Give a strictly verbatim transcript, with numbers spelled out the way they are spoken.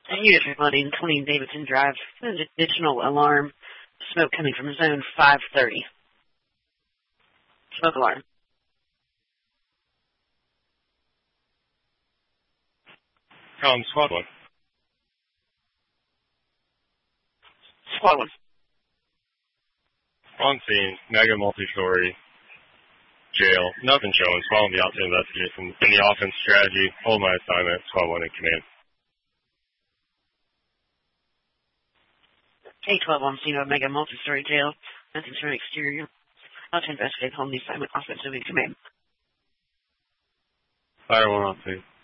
Unit flooding, twenty Davidson Drive. An additional alarm. Smoke coming from zone five thirty. Smoke alarm. Um, squad one. Squad one. On scene, mega multi-story jail. Nothing showing. Squad one be out to investigate. From in the offense strategy, hold my assignment. Squad one in command. A twelve on scene of mega multi-story jail. Nothing showing exterior. Out to investigate. Hold the assignment. Offensive in command. Fire one on scene.